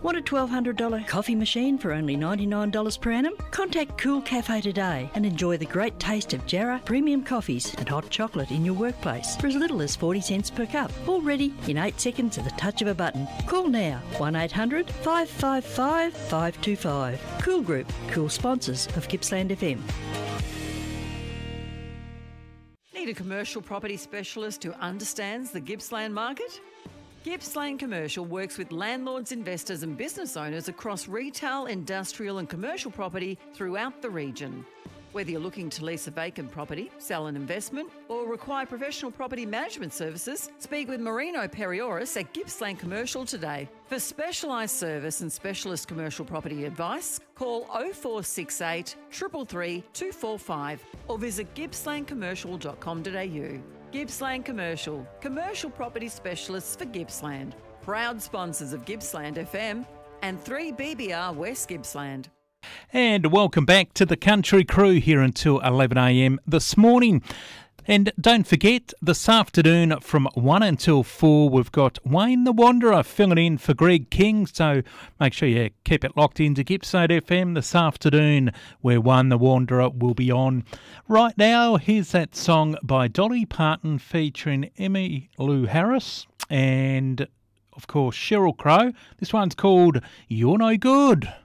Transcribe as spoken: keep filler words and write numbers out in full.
Want a twelve hundred dollars coffee machine for only ninety-nine dollars per annum? Contact Cool Cafe today and enjoy the great taste of Jarrah premium coffees and hot chocolate in your workplace for as little as forty cents per cup. All ready in eight seconds at the touch of a button. Call now, one eight hundred five five five five two five. Cool Group, cool sponsors of Gippsland F M. Need a commercial property specialist who understands the Gippsland market? Gippsland Commercial works with landlords, investors and business owners across retail, industrial and commercial property throughout the region. Whether you're looking to lease a vacant property, sell an investment or require professional property management services, speak with Marino Perioris at Gippsland Commercial today. For specialised service and specialist commercial property advice, call oh four six eight, three three three, two four five or visit gippsland commercial dot com dot a u. Gippsland Commercial, commercial property specialists for Gippsland. Proud sponsors of Gippsland F M and three B B R West Gippsland. And welcome back to the Country Crew here until eleven a m this morning. And don't forget, this afternoon from one until four, we've got Wayne the Wanderer filling in for Greg King. So make sure you keep it locked into Gippsland F M this afternoon, where Wayne the Wanderer will be on. Right now, here's that song by Dolly Parton featuring Emmy Lou Harris and, of course, Sheryl Crow. This one's called You're No Good.